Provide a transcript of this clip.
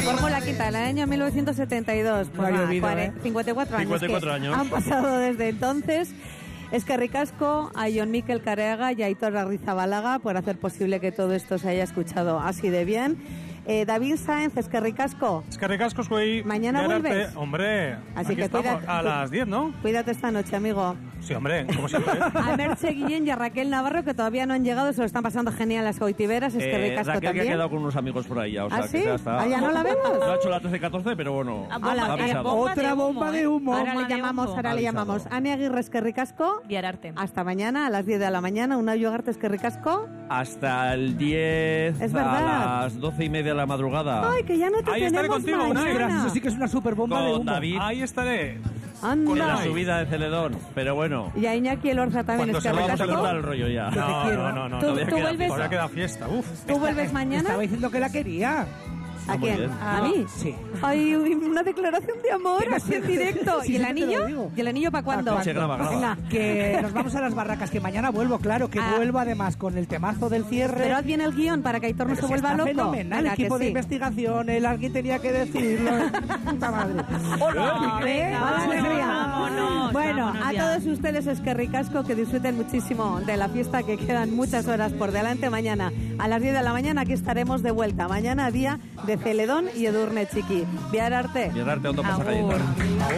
Formó la quinta en el año 1972. Pues No ha nada, llovido, 54 años. 54 años. Han pasado desde entonces. Es que ricasco a Jon Mikel Careaga y a Aitor Arrizabalaga por hacer posible que todo esto se haya escuchado así de bien. David Sáenz, es que ricasco. Es que ricasco, güey. Mañana vuelves. Hombre, Así aquí que estamos, a las 10, ¿no? Cuídate esta noche, amigo. Sí, hombre, como siempre. A Merche Guillén y a Raquel Navarro, que todavía no han llegado, se lo están pasando genial las coitiveras. Es que ricasco Raquel también. que ha quedado con unos amigos por ahí ya, o sea, ¿Ah, que sí? ya está. ¿Ah, ya no la vemos? No ha hecho la 13-14, pero bueno, ha avisado. Otra bomba de humo. Ahora le Bomba de llamamos, humo. ahora le llamamos. Ani Aguirre, es que ricasco. Guiararte. Hasta mañana a las 10 de la mañana. Una Yogarte, es que ricasco. Hasta el 10 Es a verdad. las 12:30 de la madrugada. Ay, que ya no te Ahí estaré tenemos contigo, Unai. mañana. Eso sí que es una super bomba de Con humo. David Ahí estaré. Anda. en la Unai. subida de Celedón, pero bueno. Y a Iñaki Elorza también, Cuando es se que lo Vamos a ricasco. cortar el rollo ya. No. ¿Tú todavía queda vuelves? fiesta. Ahora queda fiesta, uf. ¿Tú vuelves mañana? Estaba diciendo que la quería. ¿A muy quién? bien. ¿A mí? Sí. Ay, una declaración de amor así en directo. Sí, ¿Y el sí, te lo anillo? digo. ¿Y el anillo para cuándo? Se graba. Venga. Que nos vamos a las barracas, que mañana vuelvo, claro, que vuelvo además con el temazo del cierre. Pero haz bien el guión para que Aitor no se Si vuelva está loco. fenomenal, Venga, equipo que de sí. investigación, alguien tenía que decirlo. Puta madre. Venga, vámonos. Bueno, Vámonos a ya. todos ustedes es que ricasco, que disfruten muchísimo de la fiesta, que quedan muchas horas por delante. Mañana a las 10 de la mañana aquí estaremos de vuelta. Mañana día de Celedón y Edurne Txiki. Biararte. Biararte, ondo pasa Agur. cayendo.